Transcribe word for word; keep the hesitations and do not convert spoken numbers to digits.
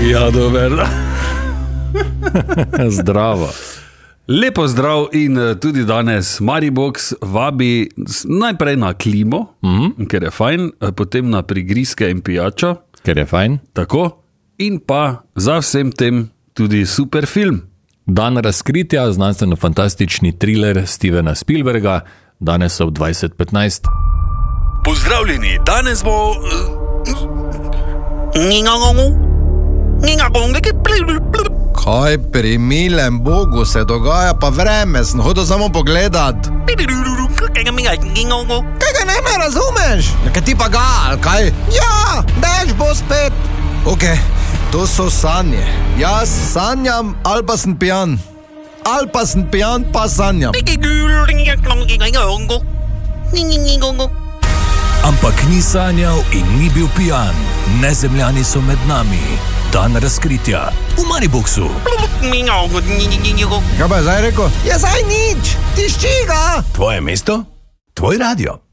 Ja, dober. Zdravo. Lepo zdrav in tudi danes Maribox vabi najprej na klimo, mm-hmm. ker je fajn, potem na prigrizke in pijačo, ker je fajn. Tako, in pa za vsem tem tudi super film. Dan razkritja, znanstveno-fantastični thriller Stevena Spielberga, danes ob dvajset petnajst. Pozdravljeni, danes bo... Kaj pri milem Bogu se dogaja, pa vreme, sem hodil samo pogledat. Kaj ga ne me razumeš? Kaj ti pa ga, ali kaj? Ja, dež bo spet. Ok, to so sanje. Jaz sanjam, ali pa sem pijan. Ali pa sem pijan, pa sanjam. Ampak ni sanjal in ni bil pijan. Nezemljani so med nami. Dan razkritja v Mariboxu. Kaj pa je zdaj rekel? Je zdaj nič, tišči ga. Tvoje mesto, tvoj radio.